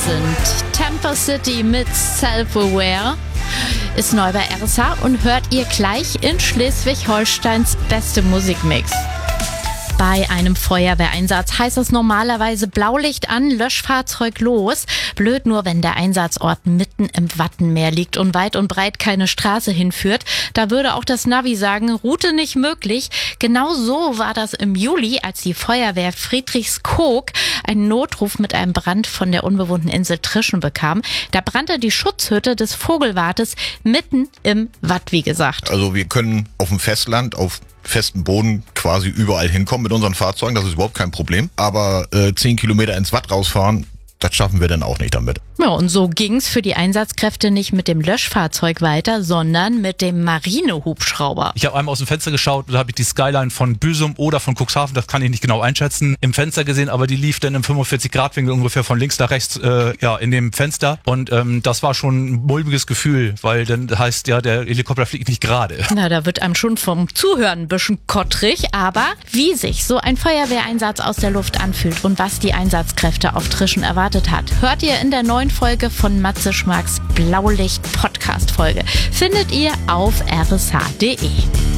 sind Temper City mit Self-Aware. Ist neu bei RSH und hört ihr gleich in Schleswig-Holsteins beste Musikmix. Bei einem Feuerwehreinsatz heißt es normalerweise Blaulicht an, Löschfahrzeug los. Blöd nur, wenn der Einsatzort mitten im Wattenmeer liegt und weit und breit keine Straße hinführt. Da würde auch das Navi sagen, Route nicht möglich. Genau so war das im Juli, als die Feuerwehr Friedrichskoog einen Notruf mit einem Brand von der unbewohnten Insel Trischen bekam. Da brannte die Schutzhütte des Vogelwartes mitten im Watt, wie gesagt. Also wir können auf dem Festland, auf festen Boden quasi überall hinkommen mit unseren Fahrzeugen, das ist überhaupt kein Problem. Aber 10 Kilometer ins Watt rausfahren, das schaffen wir dann auch nicht damit. Ja, und so ging's für die Einsatzkräfte nicht mit dem Löschfahrzeug weiter, sondern mit dem Marinehubschrauber. Ich habe einmal aus dem Fenster geschaut, da habe ich die Skyline von Büsum oder von Cuxhaven, das kann ich nicht genau einschätzen, im Fenster gesehen, aber die lief dann im 45-Grad-Winkel ungefähr von links nach rechts in dem Fenster. Und das war schon ein mulmiges Gefühl, weil dann heißt ja, der Helikopter fliegt nicht gerade. Na, da wird einem schon vom Zuhören ein bisschen kottrig, aber wie sich so ein Feuerwehreinsatz aus der Luft anfühlt und was die Einsatzkräfte auf Trischen erwartet hat, hört ihr in der neuen Folge von Matze Schmarks Blaulicht-Podcast-Folge. Findet ihr auf rsh.de.